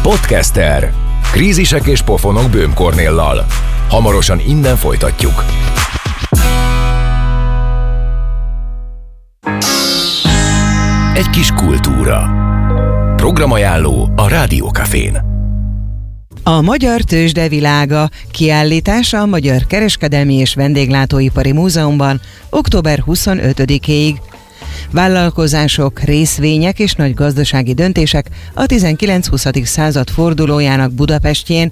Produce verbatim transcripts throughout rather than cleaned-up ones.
Podcaster. Krízisek és pofonok Böhm Kornéllal. Hamarosan innen folytatjuk. Egy kis kultúra. Programajánló a Rádiókafén. A Magyar Tőzsde világa kiállítása a Magyar Kereskedelmi és Vendéglátóipari Múzeumban október huszonötödikéig. Vállalkozások, részvények és nagy gazdasági döntések a tizenkilenc-huszadik század fordulójának Budapestjén.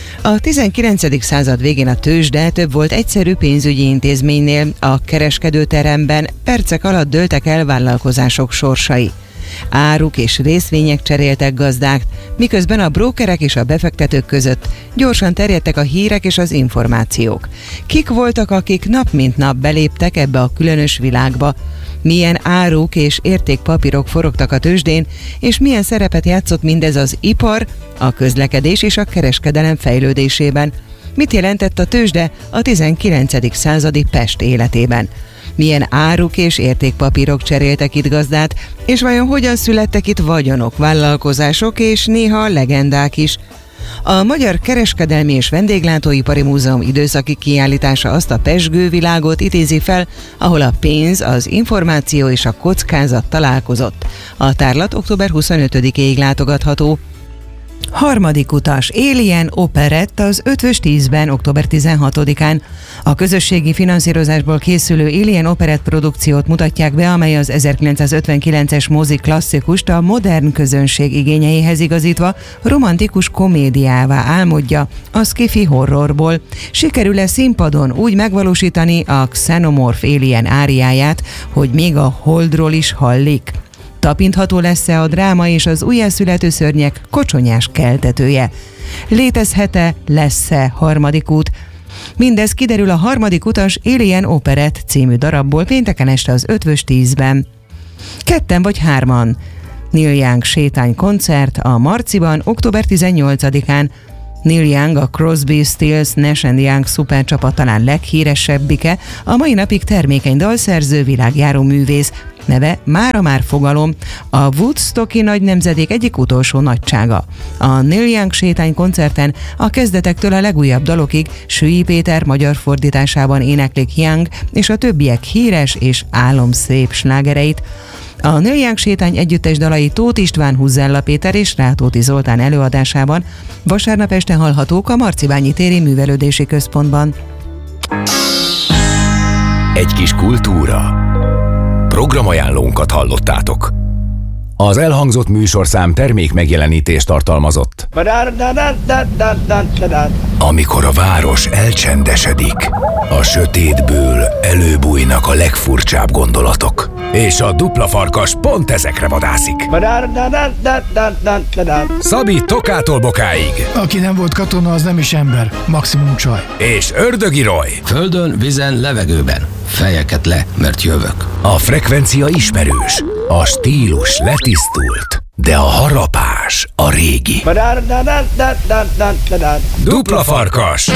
A tizenkilencedik század végén a tőzsde több volt egyszerű pénzügyi intézménynél, a kereskedőteremben percek alatt dőltek el vállalkozások sorsai. Áruk és részvények cseréltek gazdát, miközben a brókerek és a befektetők között gyorsan terjedtek a hírek és az információk. Kik voltak, akik nap mint nap beléptek ebbe a különös világba? Milyen áruk és értékpapírok forogtak a tőzsdén, és milyen szerepet játszott mindez az ipar, a közlekedés és a kereskedelem fejlődésében? Mit jelentett a tőzsde a tizenkilencedik századi Pest életében? Milyen áruk és értékpapírok cseréltek itt gazdát, és vajon hogyan születtek itt vagyonok, vállalkozások és néha legendák is? A Magyar Kereskedelmi és Vendéglátóipari Múzeum időszaki kiállítása azt a pezsgő világot idézi fel, ahol a pénz, az információ és a kockázat találkozott. A tárlat október huszonötödikéig látogatható. Harmadik utas, Alien Operett az Eötvös tízben október tizenhatodikán. A közösségi finanszírozásból készülő Alien Operett produkciót mutatják be, amely az ezerkilencszázötvenkilences mozi klasszikust a modern közönség igényeihez igazítva romantikus komédiává álmodja a sci-fi horrorból. Sikerül-e színpadon úgy megvalósítani a Xenomorph Alien áriáját, hogy még a Holdról is hallik? Tapintható lesz-e a dráma és az újjászülető szörnyek kocsonyás keltetője? Létezhet-e, lesz-e harmadik út? Mindez kiderül a Harmadik utas Alien Operett című darabból pénteken este az Eötvös tízben. Ketten vagy hárman. Neil Young sétány koncert a Marciban október tizennyolcadikán. Neil Young, a Crosby, Stills, Nash and Young szupercsapat talán leghíresebbike, a mai napig termékeny dalszerző, világjáró művész. Neve mára már fogalom, a Woodstocki nagy nemzedék egyik utolsó nagysága. A Neil Young sétány koncerten a kezdetektől a legújabb dalokig Sülly Péter magyar fordításában éneklik Young és a többiek híres és álomszép slágereit. A Neil Young sétány együttes dalai Tóth István, Huzzella Péter és Rátóti Zoltán előadásában vasárnap este hallhatók a Marcibányi téri művelődési központban. Egy kis kultúra. Programajánlónkat hallottátok. Az elhangzott műsorszám termék megjelenítést tartalmazott. Amikor a város elcsendesedik, a sötétből előbújnak a legfurcsább gondolatok. És a dupla farkas pont ezekre vadászik. Szabi Tokától Bokáig. Aki nem volt katona, az nem is ember, maximum csaj. És Ördögi Roy. Földön, vízen, levegőben. Fejeket le, mert jövök. A frekvencia ismerős, a stílus letisztult, de a harapás a régi. Dupla farkas.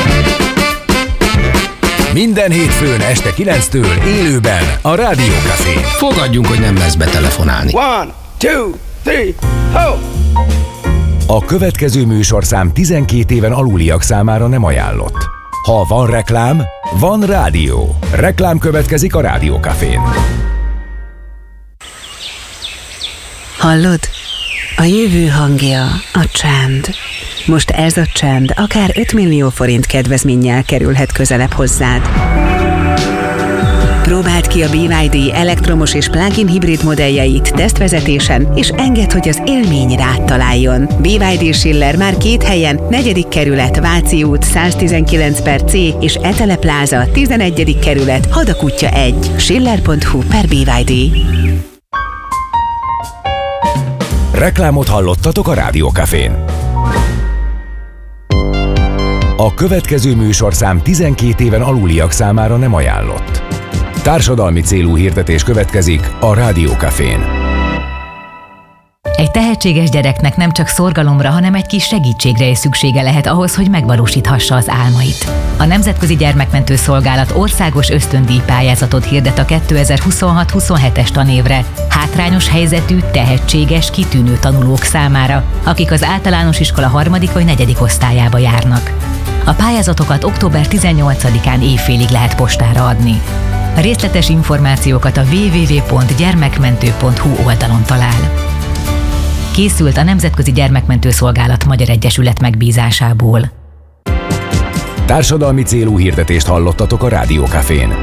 Minden hétfőn este kilenctől élőben a Rádiókafén. Fogadjunk, hogy nem lesz betelefonálni. One, two, three, ho! A következő műsorszám tizenkét éven aluliak számára nem ajánlott. Ha van reklám, van rádió. Reklám következik a Rádiókafén. Hallod? A jövő hangja a csend. Most ez a csend akár öt millió forint kedvezménnyel kerülhet közelebb hozzád. Próbáld ki a bé vé dé elektromos és plug-in hibrid modelljeit tesztvezetésen, és engedd, hogy az élmény rád találjon. bé vé dé Schiller már két helyen, negyedik kerület, Váci út száztizenkilenc per C és Etele Pláza, tizenegyedik kerület, Hadakutya egy. schiller pont hu per bé vé dé. Reklámot hallottatok a Rádiókafén. A következő műsorszám tizenkét éven aluliak számára nem ajánlott. Társadalmi célú hirdetés következik a Rádiókafén. Egy Egy tehetséges gyereknek nem csak szorgalomra, hanem egy kis segítségre is szüksége lehet ahhoz, hogy megvalósíthassa az álmait. A Nemzetközi Gyermekmentő Szolgálat országos ösztöndíj pályázatot hirdet a kétezer-huszonhat huszonhetes tanévre hátrányos helyzetű, tehetséges, kitűnő tanulók számára, akik az általános iskola harmadik vagy negyedik osztályába járnak. A pályázatokat október tizennyolcadikán évfélig lehet postára adni. A részletes információkat a double-u double-u double-u pont gyermekmentő pont hu oldalon talál. Készült a Nemzetközi Gyermekmentő Szolgálat Magyar Egyesület megbízásából. Társadalmi célú hirdetést hallottatok a Rádió Cafén.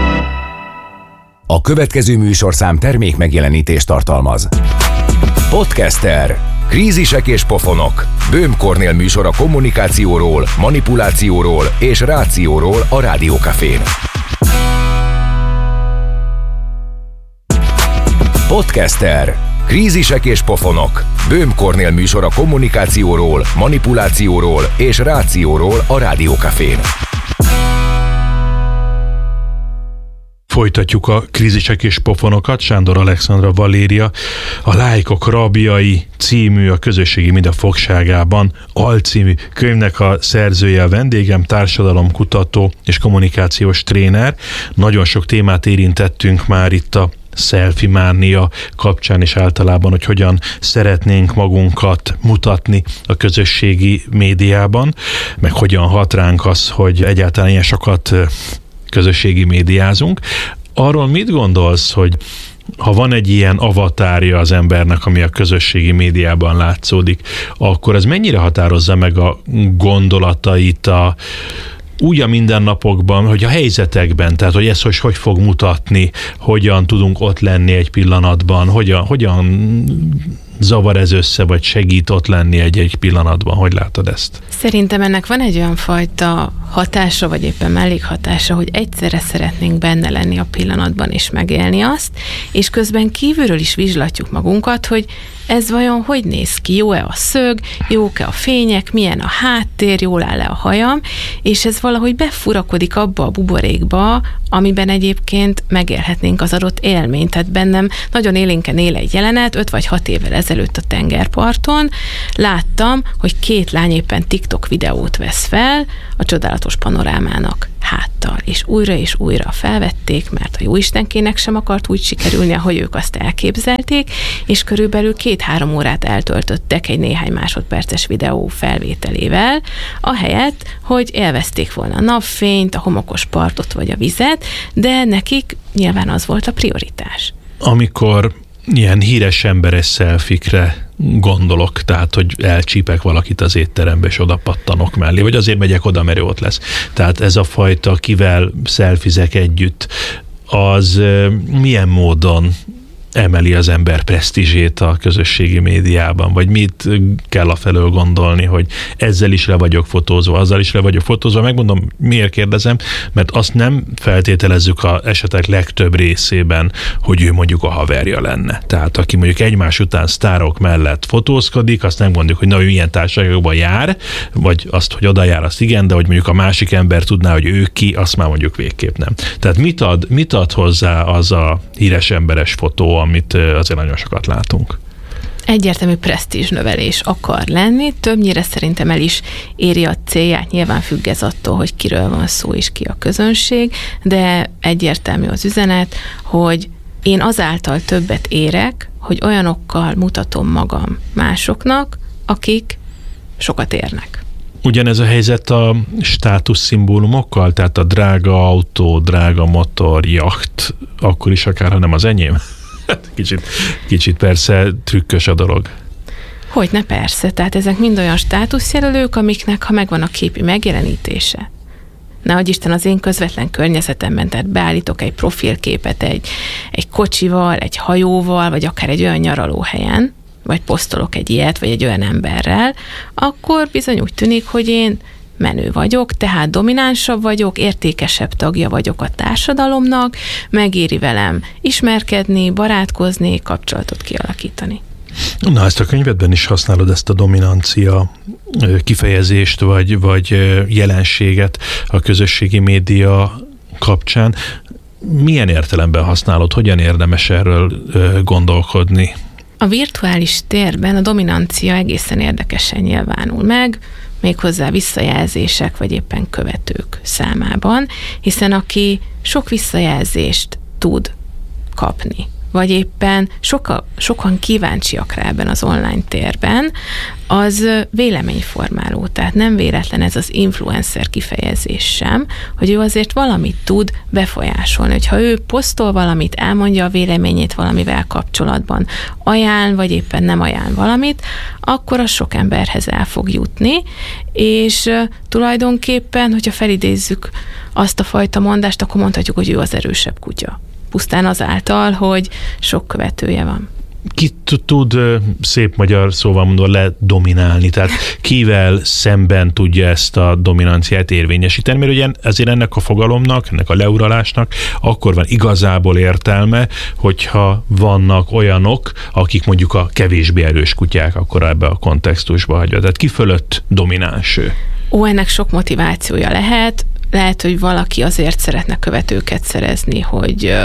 A következő műsorszám termék megjelenítést tartalmaz. Podcaster. Krízisek és pofonok. Böhm Kornél műsor a kommunikációról, manipulációról és rációról a Rádió Cafén. Podcaster. Krízisek és pofonok. Böhm Kornél műsor a kommunikációról, manipulációról és rációról a Rádió Cafén. Folytatjuk a krízisek és pofonokat. Sándor Alexandra Valéria, a Lájkok rabjai című, a közösségi média fogságában alcímű könyvnek a szerzője a vendégem, társadalomkutató és kommunikációs tréner. Nagyon sok témát érintettünk már itt a selfie mánia kapcsán, és általában, hogy hogyan szeretnénk magunkat mutatni a közösségi médiában, meg hogyan hat ránk az, hogy egyáltalán ilyen sokat közösségi médiázunk. Arról mit gondolsz, hogy ha van egy ilyen avatárja az embernek, ami a közösségi médiában látszódik, akkor ez mennyire határozza meg a gondolatait, a úgy a mindennapokban, hogy a helyzetekben, tehát hogy ez hogy, hogy fog mutatni, hogyan tudunk ott lenni egy pillanatban, hogyan, hogyan zavar ez össze, vagy segít ott lenni egy-egy pillanatban. Hogy látod ezt? Szerintem ennek van egy olyan fajta hatása, vagy éppen mellékhatása, hogy egyszerre szeretnénk benne lenni a pillanatban és megélni azt, és közben kívülről is vizslatjuk magunkat, hogy ez vajon hogy néz ki, jó-e a szög, jók-e a fények, milyen a háttér, jól áll-e a hajam, és ez valahogy befurakodik abba a buborékba, amiben egyébként megélhetnénk az adott élményt. Tehát bennem nagyon élénken él egy jelenet, öt vagy hat évvel ezelőtt a tengerparton láttam, hogy két lány éppen TikTok videót vesz fel a csodálatos panorámának háttal, és újra és újra felvették, mert a jóistenkének sem akart úgy sikerülni, ahogy ők azt elképzelték, és körülbelül két-három órát eltöltöttek egy néhány másodperces videó felvételével, ahelyett, hogy élvezték volna a napfényt, a homokos partot vagy a vizet, de nekik nyilván az volt a prioritás. Amikor ilyen híres emberes szelfikre gondolok, tehát, hogy elcsípek valakit az étterembe, és oda pattanok mellé, vagy azért megyek oda, mert ott lesz. Tehát ez a fajta, kivel szelfizek együtt, az milyen módon emeli az ember presztízsét a közösségi médiában, vagy mit kell afelől gondolni, hogy ezzel is le vagyok fotózva, azzal is le vagyok fotózva. Megmondom, miért kérdezem, mert azt nem feltételezzük az esetek legtöbb részében, hogy ő mondjuk a haverja lenne. Tehát aki mondjuk egymás után sztárok mellett fotózkodik, azt nem mondjuk, hogy na, ő milyen társaságokban jár, vagy azt, hogy oda jár, azt igen, de hogy mondjuk a másik ember tudná, hogy ő ki, azt már mondjuk végképp nem. Tehát mit ad, mit ad hozzá az a híres emberes fotó, amit azért nagyon sokat látunk? Egyértelmű presztízsnövelés akar lenni, többnyire szerintem el is éri a célját, nyilván függ ez attól, hogy kiről van szó és ki a közönség, de egyértelmű az üzenet, hogy én azáltal többet érek, hogy olyanokkal mutatom magam másoknak, akik sokat érnek. Ugyanez a helyzet a státuszszimbólumokkal, tehát a drága autó, drága motor, jacht, akkor is akár, ha nem az enyém. Kicsit, kicsit persze trükkös a dolog. Hogyne persze, tehát ezek mind olyan státuszjelölők, amiknek, ha megvan a képi megjelenítése, nehogy Isten az én közvetlen környezetemben, tehát beállítok egy profilképet egy, egy kocsival, egy hajóval, vagy akár egy olyan nyaralóhelyen, vagy posztolok egy ilyet, vagy egy olyan emberrel, akkor bizony úgy tűnik, hogy én menő vagyok, tehát dominánsabb vagyok, értékesebb tagja vagyok a társadalomnak, megéri velem ismerkedni, barátkozni, kapcsolatot kialakítani. Na, ezt a könyvedben is használod, ezt a dominancia kifejezést, vagy, vagy jelenséget a közösségi média kapcsán. Milyen értelemben használod? Hogyan érdemes erről gondolkodni? A virtuális térben a dominancia egészen érdekesen nyilvánul meg, méghozzá visszajelzések vagy éppen követők számában, hiszen aki sok visszajelzést tud kapni, vagy éppen soka, sokan kíváncsiak rá ebben az online térben, az véleményformáló. Tehát nem véletlen ez az influencer kifejezés sem, hogy ő azért valamit tud befolyásolni. Hogyha ő posztol valamit, elmondja a véleményét valamivel kapcsolatban, ajánl, vagy éppen nem ajánl valamit, akkor az sok emberhez el fog jutni, és tulajdonképpen, hogyha felidézzük azt a fajta mondást, akkor mondhatjuk, hogy ő az erősebb kutya. Pusztán azáltal, hogy sok követője van. Ki tud szép magyar szóval mondva ledominálni, tehát kivel szemben tudja ezt a dominanciát érvényesíteni, mert ugye ezért ennek a fogalomnak, ennek a leuralásnak akkor van igazából értelme, hogyha vannak olyanok, akik mondjuk a kevésbé erős kutyák, akkor ebbe a kontextusba hagyja. Tehát ki fölött domináns ő? Ó, ennek sok motivációja lehet. Lehet, hogy valaki azért szeretne követőket szerezni, hogy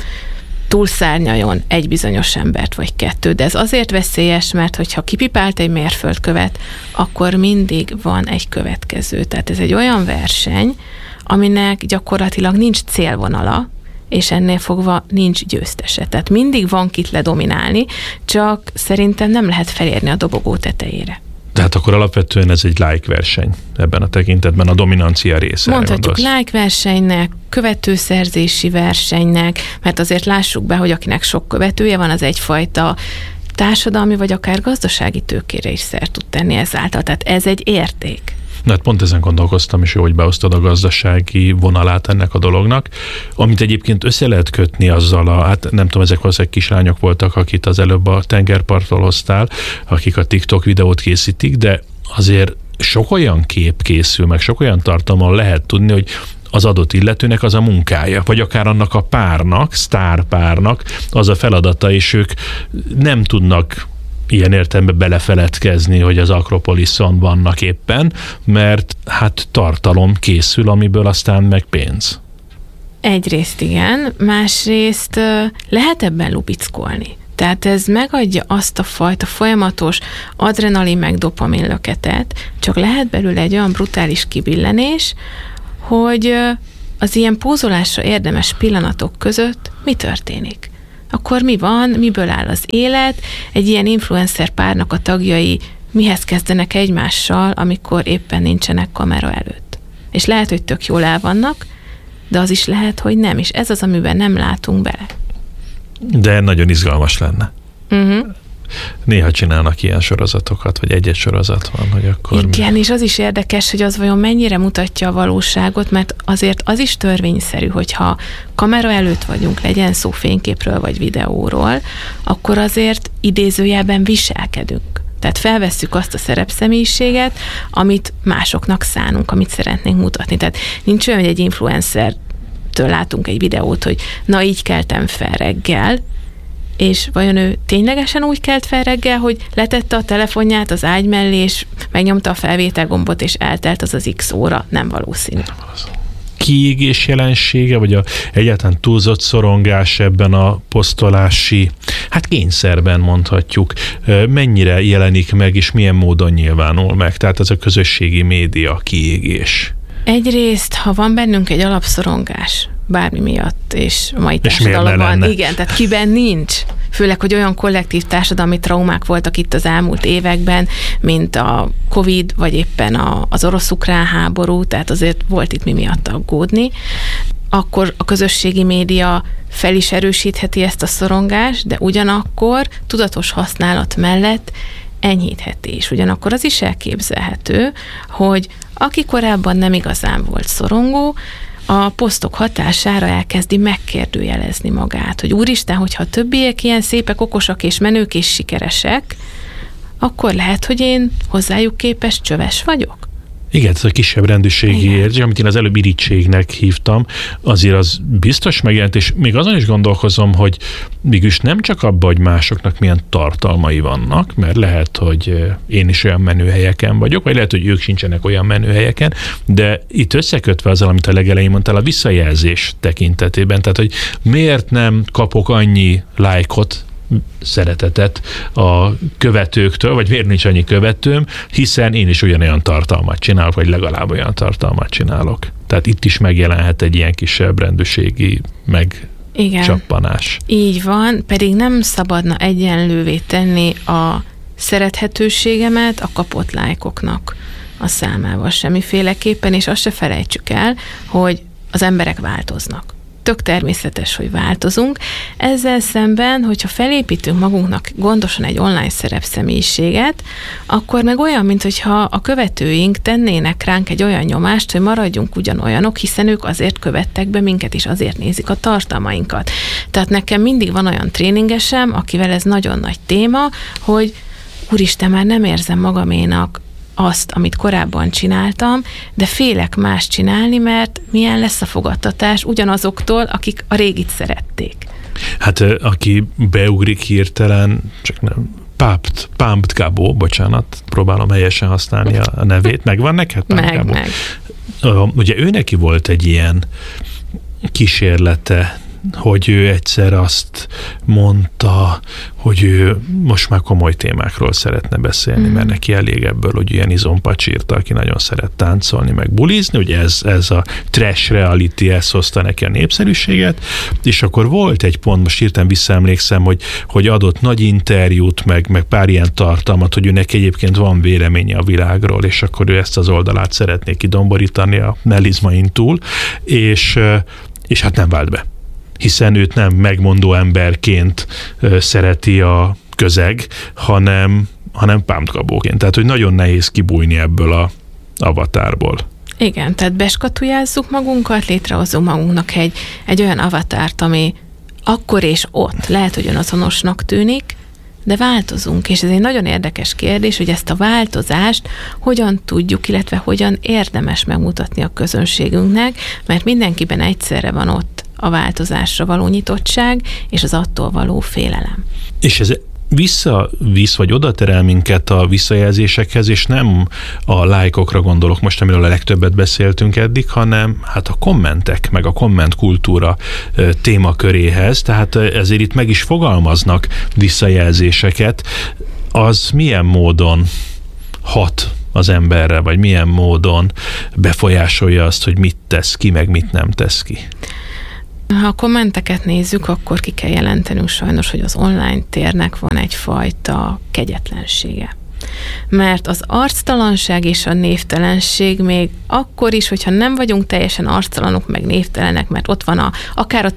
túlszárnyaljon egy bizonyos embert vagy kettő, de ez azért veszélyes, mert hogyha kipipált egy mérföldkövet, akkor mindig van egy következő. Tehát ez egy olyan verseny, aminek gyakorlatilag nincs célvonala, és ennél fogva nincs győztese. Tehát mindig van kit ledominálni, csak szerintem nem lehet felérni a dobogó tetejére. Tehát akkor alapvetően ez egy like verseny ebben a tekintetben, a dominancia része. Mondhatjuk like versenynek, követőszerzési versenynek, mert azért lássuk be, hogy akinek sok követője van, az egyfajta társadalmi vagy akár gazdasági tőkére is szert tud tenni ezáltal. Tehát ez egy érték. Na hát pont ezen gondolkoztam is, jó, hogy beosztod a gazdasági vonalát ennek a dolognak, amit egyébként össze lehet kötni azzal, a, hát nem tudom, ezek valószínűleg kislányok voltak, akit az előbb a tengerparttól hoztál, akik a TikTok videót készítik, de azért sok olyan kép készül, meg sok olyan tartalommal lehet tudni, hogy az adott illetőnek az a munkája, vagy akár annak a párnak, sztárpárnak az a feladata, és ők nem tudnak ilyen értelemben belefeledkezni, hogy az Akropoliszon vannak éppen, mert hát tartalom készül, amiből aztán meg pénz. Egyrészt igen, másrészt lehet ebben lubickolni. Tehát ez megadja azt a fajta folyamatos adrenalin meg dopamin löketet, csak lehet belőle egy olyan brutális kibillenés, hogy az ilyen pózolásra érdemes pillanatok között mi történik. Akkor mi van, miből áll az élet, egy ilyen influencer párnak a tagjai mihez kezdenek egymással, amikor éppen nincsenek kamera előtt. És lehet, hogy tök jól el vannak, de az is lehet, hogy nem, és ez az, amiben nem látunk bele. De nagyon izgalmas lenne. Uh-huh. Néha csinálnak ilyen sorozatokat, vagy egy-egy sorozat van, hogy akkor... Igen, mi? És az is érdekes, hogy az vajon mennyire mutatja a valóságot, mert azért az is törvényszerű, hogyha kamera előtt vagyunk, legyen szó fényképről vagy videóról, akkor azért idézőjelben viselkedünk. Tehát felvesszük azt a szerepszemélyiséget, amit másoknak szánunk, amit szeretnénk mutatni. Tehát nincs olyan, hogy egy influencertől látunk egy videót, hogy na így keltem fel reggel, és vajon ő ténylegesen úgy kelt fel reggel, hogy letette a telefonját az ágy mellé, és megnyomta a felvételgombot, és eltelt az az X óra? Nem valószínű. Kiégés jelensége, vagy a egyáltalán túlzott szorongás ebben a posztolási, hát kényszerben mondhatjuk, mennyire jelenik meg, és milyen módon nyilvánul meg? Tehát ez a közösségi média kiégés. Egyrészt, ha van bennünk egy alapszorongás, bármi miatt, és a mai társadalomban, igen, tehát kiben nincs, főleg, hogy olyan kollektív társadalmi traumák voltak itt az elmúlt években, mint a Covid, vagy éppen a, az orosz-ukrán háború, tehát azért volt itt mi miatt aggódni, akkor a közösségi média fel is erősítheti ezt a szorongást, de ugyanakkor tudatos használat mellett enyhítheti is. Ugyanakkor az is elképzelhető, hogy aki korábban nem igazán volt szorongó, a posztok hatására elkezdi megkérdőjelezni magát, hogy úristen, hogyha a többiek ilyen szépek, okosak és menők és sikeresek, akkor lehet, hogy én hozzájuk képest csöves vagyok. Igen, ez a kisebb rendűségi érzés, amit én az előbb irítségnek hívtam, azért az biztos megjelent, és még azon is gondolkozom, hogy mégis nem csak abban, hogy másoknak milyen tartalmai vannak, mert lehet, hogy én is olyan menőhelyeken vagyok, vagy lehet, hogy ők sincsenek olyan menőhelyeken, de itt összekötve azzal, amit a legelején mondtál, a visszajelzés tekintetében, tehát, hogy miért nem kapok annyi lájkot szeretetet a követőktől, vagy miért nincs annyi követőm, hiszen én is ugyanolyan tartalmat csinálok, vagy legalább olyan tartalmat csinálok. Tehát itt is megjelenhet egy ilyen kisebb rendőrségi meg Igen. csappanás. Így van, pedig nem szabadna egyenlővé tenni a szerethetőségemet a kapott lájkoknak a számával semmiféleképpen, és azt se felejtsük el, hogy az emberek változnak. Tök természetes, hogy változunk. Ezzel szemben, hogyha felépítünk magunknak gondosan egy online szerepszemélyiséget, akkor meg olyan, mintha a követőink tennének ránk egy olyan nyomást, hogy maradjunk ugyanolyanok, hiszen ők azért követtek be minket, és azért nézik a tartalmainkat. Tehát nekem mindig van olyan tréningesem, akivel ez nagyon nagy téma, hogy úristen, már nem érzem magaménak azt, amit korábban csináltam, de félek más csinálni, mert milyen lesz a fogadtatás ugyanazoktól, akik a régit szerették. Hát aki beugrik hirtelen, csak nem, Pápt, Pámt Gábor, bocsánat, próbálom helyesen használni a nevét. Megvan neked? Pámt Meg, Gábor? meg. Ugye ő neki volt egy ilyen kísérlete, hogy ő egyszer azt mondta, hogy ő most már komoly témákról szeretne beszélni, mm. mert neki elég ebből, hogy ilyen izompacsírta, aki nagyon szeret táncolni, meg bulizni, ugye ez, ez a trash reality, ez hozta neki a népszerűséget, és akkor volt egy pont, most hirtelen visszaemlékszem, hogy, hogy adott nagy interjút, meg, meg pár ilyen tartalmat, hogy ő neki egyébként van véleménye a világról, és akkor ő ezt az oldalát szeretné kidomborítani a melizmain túl, és, és hát nem vált be. Hiszen őt nem megmondó emberként szereti a közeg, hanem, hanem pámtkabóként. Tehát, hogy nagyon nehéz kibújni ebből a avatárból. Igen, tehát beskatujázzuk magunkat, létrehozunk magunknak egy, egy olyan avatárt, ami akkor és ott lehet, hogy önazonosnak tűnik, de változunk, és ez egy nagyon érdekes kérdés, hogy ezt a változást hogyan tudjuk, illetve hogyan érdemes megmutatni a közönségünknek, mert mindenkiben egyszerre van ott a változásra való nyitottság, és az attól való félelem. És ez visszavisz, vagy oda terel minket a visszajelzésekhez, és nem a lájkokra gondolok most, amiről a legtöbbet beszéltünk eddig, hanem hát a kommentek, meg a kommentkultúra témaköréhez, tehát ezért itt meg is fogalmaznak visszajelzéseket. Az milyen módon hat az emberre, vagy milyen módon befolyásolja azt, hogy mit tesz ki, meg mit nem tesz ki? Ha a kommenteket nézzük, akkor ki kell jelentenünk sajnos, hogy az online térnek van egyfajta kegyetlensége. Mert az arctalanság és a névtelenség még akkor is, hogyha nem vagyunk teljesen arctalanok meg névtelenek, mert ott van a, akár a